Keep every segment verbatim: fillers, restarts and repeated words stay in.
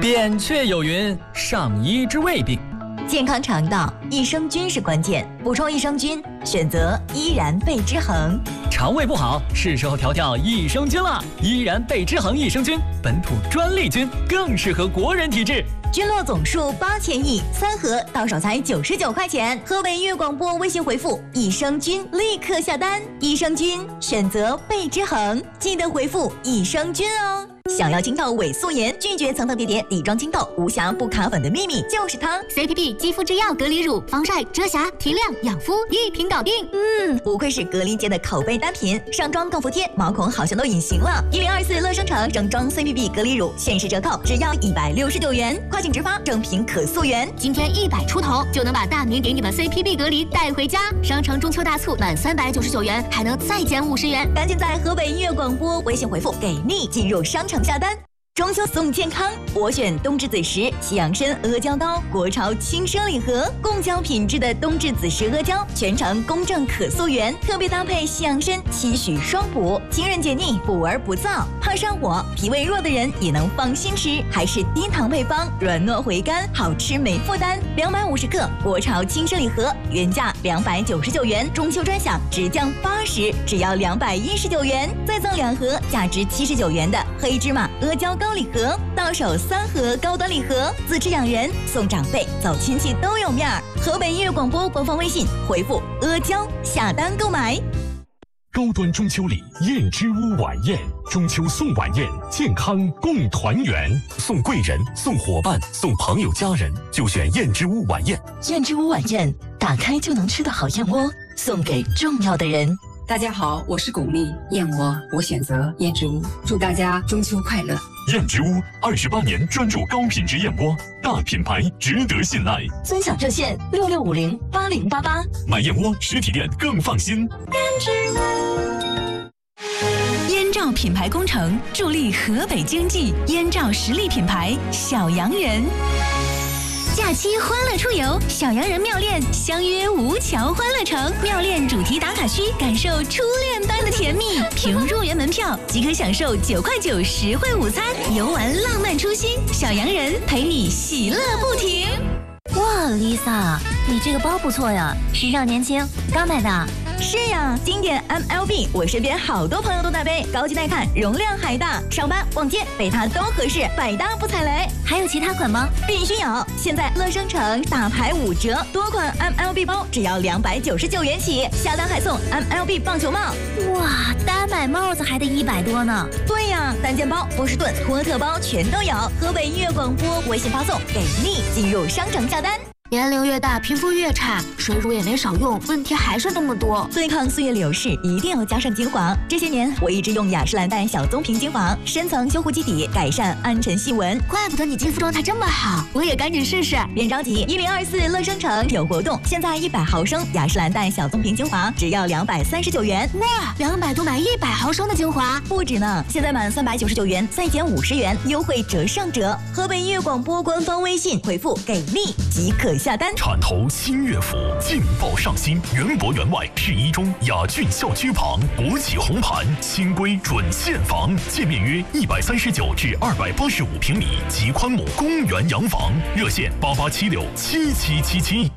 扁鹊有云：上医治未病。 健康肠道，益生菌是关键。补充益生菌，选择依然贝之恒。 肠胃不好，是时候调调益生菌了。依然贝之恒益生菌，本土专利菌，更适合国人体质。 菌落总数八千亿，三盒到手才九十九块钱。河北音乐广播微信回复益生菌，立刻下单。益生菌选择贝之恒，记得回复益生菌哦。想要清透伪素颜，拒绝层层叠叠底妆清透，无瑕不卡粉的秘密就是它。 C P P 肌肤之钥隔离乳，防晒、遮瑕、提亮、养肤，一瓶搞定。 嗯，不愧是隔离界的口碑单品，上妆更服帖，毛孔好像都隐形了。一零二四乐生城整装 C P P 隔离乳限时折扣，只要一百六十九元，快请直发，正品可溯源。 今天一百出头就能把大明给你的 C P P 隔离带回家。商城中秋大促满三百九十九元，还能再减五十元。 赶紧在河北音乐广播微信回复给力，进入商城下单。中秋送健康，我选冬至子时西洋参阿胶糕，国潮轻奢礼盒，贡胶品质的冬至子时阿胶，全程公正可溯源，特别搭配西洋参，期许双补，清润解腻，补而不燥。怕上火、脾胃弱的人也能放心吃，还是低糖配方，软糯回甘，好吃没负担。两百五十克国潮轻奢礼盒，原价两百九十九元，中秋专享直降八十，只要两百一十九元，再赠两盒价值七十九元的黑芝麻阿胶糕礼盒，到手三盒高端礼盒，自吃养人，送长辈，走亲戚都有面儿。河北音乐广播官方微信回复阿胶下单购买。 高端中秋礼燕之屋晚宴，中秋送晚宴，健康共团圆，送贵人，送伙伴，送朋友家人，就选燕之屋晚宴。 燕之屋晚宴，打开就能吃的好燕窝，送给重要的人。 大家好，我是巩俐，燕窝我选择燕之屋，祝大家中秋快乐。 燕之屋二十八年专注高品质燕窝，大品牌值得信赖。 尊享热线六六五零八零八八， 买燕窝实体店更放心。 燕之屋。 燕赵品牌工程助力河北经济，燕赵实力品牌小洋人。 假期欢乐出游，小洋人妙恋相约吴桥欢乐城，妙恋主题打卡区，感受初恋般的甜蜜。凭入园门票即可享受九块九实惠午餐，游玩浪漫初心，小洋人陪你喜乐不停。 哇 ，Lisa， 你这个包不错呀，时尚年轻，刚买的。 是呀，经典 M L B， 我身边好多朋友都在背，高级耐看，容量还大，上班逛街背它都合适，百搭不踩雷。 还有其他款吗？ 必须有！现在乐生城大牌五折，多款 M L B 包只要两百九十九元起，下单还送 M L B 棒球帽。 哇，单买帽子还得一百多呢。 对呀，单肩包、波士顿、托特包全都有。河北音乐广播微信发送给力，进入商城下单。 年龄越大，皮肤越差，水乳也没少用，问题还是那么多。 对抗岁月流逝，一定要加上精华。这些年，我一直用雅诗兰黛小棕瓶精华，深层修护基底，改善暗沉细纹。 怪不得你肌肤状态这么好，我也赶紧试试。 别着急，一零二四乐生城有活动，现在一百毫升雅诗兰黛小棕瓶精华只要两百三十九元。 哇，两百多买一百毫升的精华， 不止呢！现在满三百九十九元再减五十元，优惠折上折。河北音乐广播官方微信回复给力即可下单。 产头新乐府劲爆上新，园博园外市一中雅骏校区旁，国企红盘，新规准现房，建面约一百三十九至二百八十五平米，极宽亩公园洋房，热线八八七六七七七七。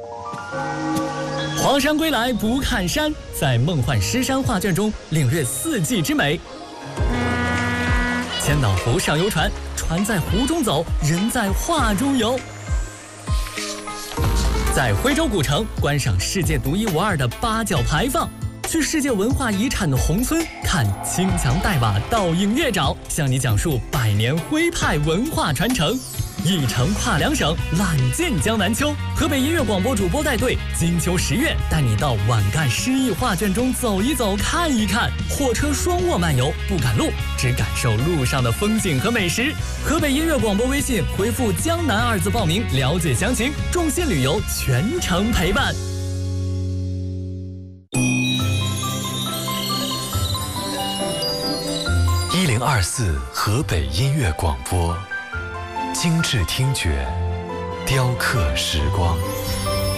黄山归来不看山，在梦幻诗山画卷中领略四季之美。千岛湖上游船，船在湖中走，人在画中游。在徽州古城观赏世界独一无二的八角牌坊，去世界文化遗产的宏村看青墙黛瓦倒影月沼，向你讲述百年徽派文化传承。一城跨两省，揽尽江南秋。河北音乐广播主播带队，金秋十月带你到皖赣诗意画卷中走一走看一看。火车双卧漫游，不赶路，只感受路上的风景和美食。河北音乐广播微信回复江南二字报名，了解详情。众信旅游全程陪伴。 一零二四河北音乐广播，精致听觉，雕刻时光。